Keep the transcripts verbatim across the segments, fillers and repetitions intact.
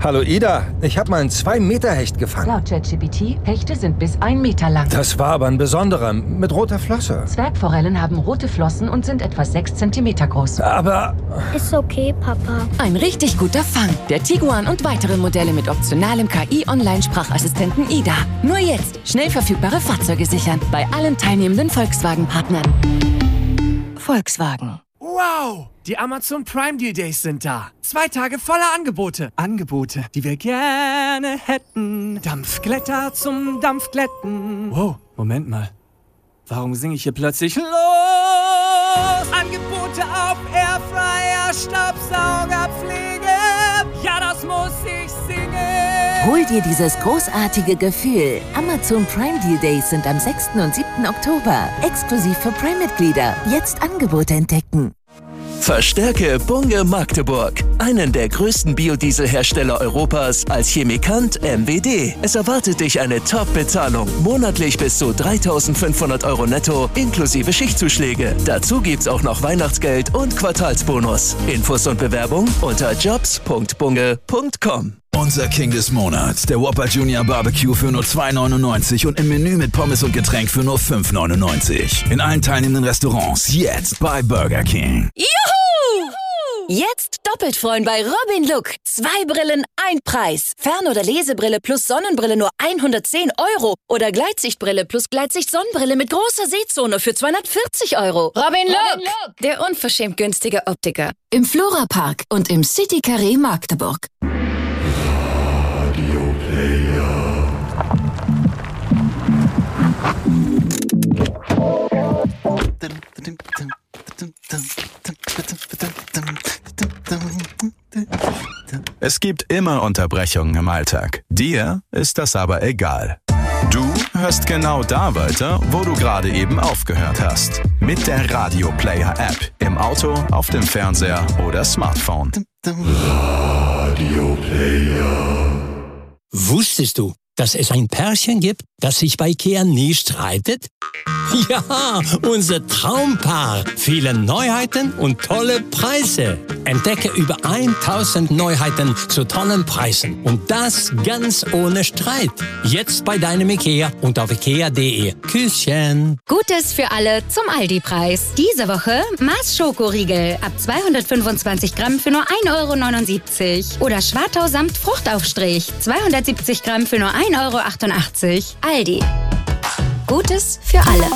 Hallo Ida, ich habe mal einen zwei Meter Hecht gefangen. Laut ChatGPT, Hechte sind bis ein Meter lang. Das war aber ein besonderer, mit roter Flosse. Zwergforellen haben rote Flossen und sind etwa sechs Zentimeter groß. Aber... Ist okay, Papa. Ein richtig guter Fang. Der Tiguan und weitere Modelle mit optionalem K I-Online-Sprachassistenten Ida. Nur jetzt schnell verfügbare Fahrzeuge sichern. Bei allen teilnehmenden Volkswagen-Partnern. Volkswagen. Wow! Die Amazon Prime Deal Days sind da. Zwei Tage voller Angebote. Angebote, die wir gerne hätten. Dampfglätter zum Dampfglätten. Wow, Moment mal. Warum singe ich hier plötzlich los? Angebote auf Airfryer, Staubsaugerpflege. Ja, das muss ich singen. Hol dir dieses großartige Gefühl. Amazon Prime Deal Days sind am sechsten und siebten Oktober. Exklusiv für Prime-Mitglieder. Jetzt Angebote entdecken. Verstärke Bunge Magdeburg, einen der größten Biodieselhersteller Europas, als Chemikant M W D. Es erwartet dich eine Top-Bezahlung, monatlich bis zu dreitausendfünfhundert Euro netto, inklusive Schichtzuschläge. Dazu gibt's auch noch Weihnachtsgeld und Quartalsbonus. Infos und Bewerbung unter jobs punkt bunge punkt com. Unser King des Monats, der Whopper Junior Barbecue für nur zwei neunundneunzig und im Menü mit Pommes und Getränk für nur fünf neunundneunzig. In allen teilnehmenden Restaurants, jetzt bei Burger King. Juhu! Jetzt doppelt freuen bei Robin Look. Zwei Brillen, ein Preis. Fern- oder Lesebrille plus Sonnenbrille nur hundertzehn Euro. Oder Gleitsichtbrille plus Gleitsicht-Sonnenbrille mit großer Sehzone für zweihundertvierzig Euro. Robin Look, Robin Look, der unverschämt günstige Optiker. Im Flora Park und im City Carré Magdeburg. Es gibt immer Unterbrechungen im Alltag. Dir ist das aber egal. Du hörst genau da weiter, wo du gerade eben aufgehört hast. Mit der Radio Player App. Im Auto, auf dem Fernseher oder Smartphone. Radio Player. Wusstest du, dass es ein Pärchen gibt, das sich bei Ikea nie streitet? Ja, unser Traumpaar. Viele Neuheiten und tolle Preise. Entdecke über tausend Neuheiten zu tollen Preisen. Und das ganz ohne Streit. Jetzt bei deinem Ikea und auf ikea punkt de. Küsschen. Gutes für alle zum Aldi-Preis. Diese Woche Mars Schokoriegel ab zweihundertfünfundzwanzig Gramm für nur ein Euro neunundsiebzig. Oder Schwartau Samt Fruchtaufstrich zweihundertsiebzig Gramm für nur ein Euro achtundachtzig. Aldi. Gutes für alle.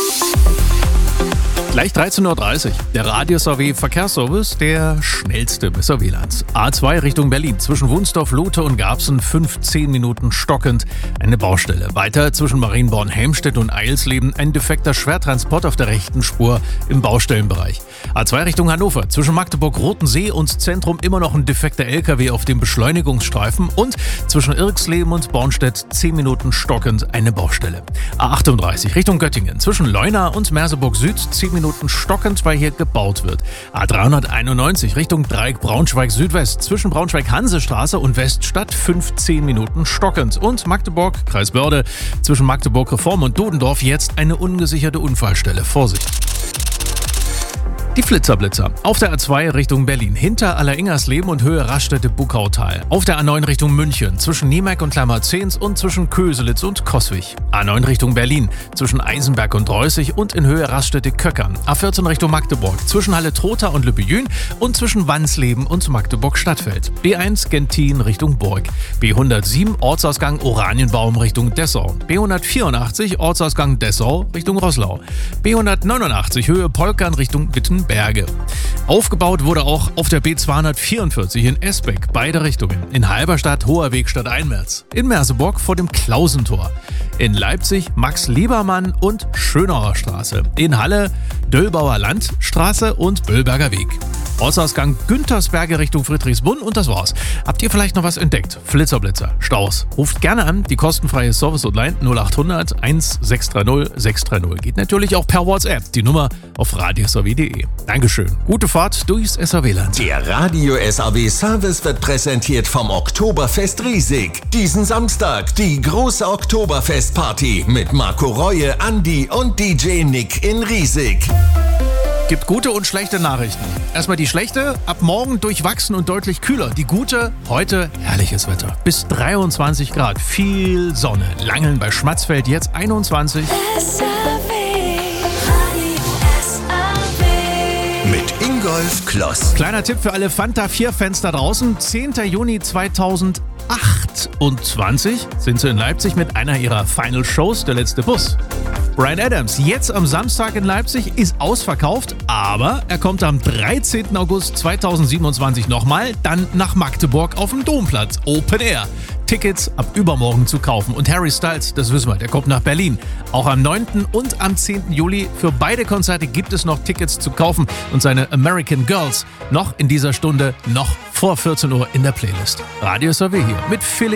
Gleich dreizehn Uhr dreißig. Der Radius A W Verkehrsservice, der schnellste bis A W Lands. A zwei Richtung Berlin. Zwischen Wunsdorf, Lotte und Garbsen fünfzehn Minuten stockend. Eine Baustelle. Weiter zwischen Marienborn, Helmstedt und Eilsleben ein defekter Schwertransport auf der rechten Spur im Baustellenbereich. A zwei Richtung Hannover. Zwischen Magdeburg-Rotensee und Zentrum immer noch ein defekter L K W auf dem Beschleunigungsstreifen. Und zwischen Irksleben und Bornstedt zehn Minuten stockend eine Baustelle. A achtunddreißig Richtung Göttingen. Zwischen Leuna und Merseburg Süd zehn Minuten stockend, weil hier gebaut wird. A dreihunderteinundneunzig Richtung Dreieck Braunschweig Südwest. Zwischen Braunschweig-Hansestraße und Weststadt fünfzehn Minuten stockend. Und Magdeburg, Kreis Börde, zwischen Magdeburg Reform und Dodendorf jetzt eine ungesicherte Unfallstelle. Vorsicht! Die Flitzerblitzer. Auf der A zwei Richtung Berlin, hinter Alleringersleben und Höhe Raststätte-Buckautal. Auf der A neun Richtung München, zwischen Niemek und Klammerzehns und zwischen Köselitz und Coswig. A neun Richtung Berlin, zwischen Eisenberg und Reußig und in Höhe Raststätte-Köckern. A vierzehn Richtung Magdeburg, zwischen Halle-Trotha und Lübbejün und zwischen Wansleben und Magdeburg-Stadtfeld. B eins Gentin Richtung Burg. B hundertsieben Ortsausgang Oranienbaum Richtung Dessau. B hundertvierundachtzig Ortsausgang Dessau Richtung Roßlau. B hundertneunundachtzig Höhe Polkern Richtung Wittenberge. Aufgebaut wurde auch auf der B zweihundertvierundvierzig in Esbeck, beide Richtungen. In Halberstadt, Hoher Weg stadteinwärts. In Merseburg vor dem Klausentor. In Leipzig Max-Liebermann und Schönauer Straße. In Halle Döllbauer Landstraße und Böllberger Weg. Ortsausgang Güntersberge Richtung Friedrichsbrunn und das war's. Habt ihr vielleicht noch was entdeckt? Flitserblitzer, Staus. Ruft gerne an, die kostenfreie Service-Hotline null achthundert eins sechs drei null sechs drei null. Geht natürlich auch per WhatsApp. Die Nummer auf radios a w punkt de. Dankeschön. Gute Fahrt durchs S A W-Land. Der Radio S A W-Service wird präsentiert vom Oktoberfest Riesig. Diesen Samstag die große Oktoberfestparty mit Marco Reue, Andi und D J Nick in Riesig. Gibt gute und schlechte Nachrichten. Erstmal die schlechte, ab morgen durchwachsen und deutlich kühler. Die gute, heute herrliches Wetter. Bis dreiundzwanzig Grad, viel Sonne. Langeln bei Schmatzfeld jetzt einundzwanzig. Mit Ingolf Kloss. Kleiner Tipp für alle Fanta vier Fans da draußen. zehnter Juni zweitausendachtundzwanzig sind sie in Leipzig mit einer ihrer Final Shows, der letzte Bus. Bryan Adams, jetzt am Samstag in Leipzig, ist ausverkauft, aber er kommt am dreizehnten August zweitausendsiebenundzwanzig nochmal, dann nach Magdeburg auf dem Domplatz, Open Air. Tickets ab übermorgen zu kaufen. Und Harry Styles, das wissen wir, der kommt nach Berlin. Auch am neunten und am zehnten Juli. Für beide Konzerte gibt es noch Tickets zu kaufen und seine American Girls noch in dieser Stunde, noch vor vierzehn Uhr in der Playlist. Radio S R W hier mit Felix